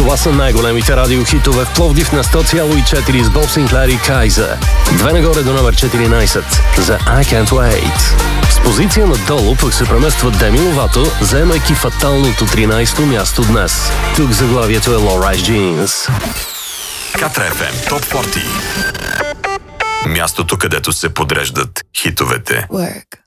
Това са най-големите радиохитове в Пловдив на 100,4 с Боб Синклер и Кайза. Две нагоре до номер 14 за I Can't Wait. С позиция надолу пък се премества Деми Ловато, заемайки фаталното 13-то място днес. Тук заглавието е Low Rise Jeans. Катра FM Топ 40. Мястото, където се подреждат хитовете. Work.